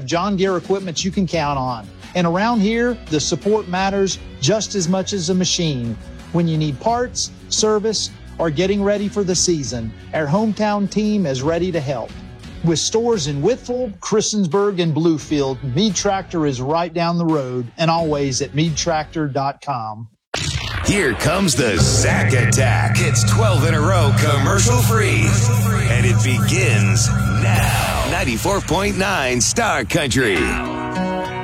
have John Deere equipment you can count on. And around here, the support matters just as much as a machine. When you need parts, service, or getting ready for the season, our hometown team is ready to help. With stores in Whitfield, Christiansburg, and Bluefield, Meade Tractor is right down the road and always at meadtractor.com. Here comes the Sack Attack. It's 12 in a row, commercial free. And it begins now. 94.9 Star Country.